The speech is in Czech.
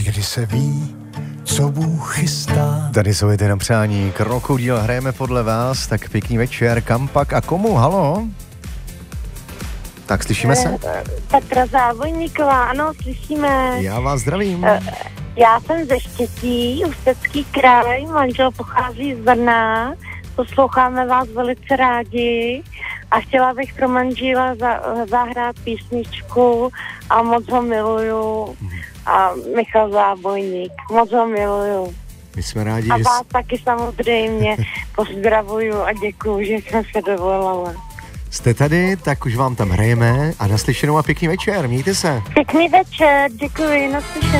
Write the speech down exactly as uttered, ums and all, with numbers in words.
Někdy se ví, co Bůh chystá. Tady jsou ty na přání. Krokodýl, hrajeme podle vás, tak pěkný večer. Kam pak a komu? Halo? Tak slyšíme se? Petra Zábojníková, ano, slyšíme. Já vás zdravím. Já jsem ze Štětí, Ústecký kraj, manžel pochází z Brna, posloucháme vás velice rádi a chtěla bych pro manžela za, zahrát písničku a moc ho miluju. A Michal Zábojník, moc ho miluju. My jsme rádi, a že... vás taky samozřejmě pozdravuju a děkuju, že jsem se dovolala. Jste tady, tak už vám tam hrajeme a naslyšenou a pěkný večer, mějte se. Pěkný večer, děkuji, naslyšenou.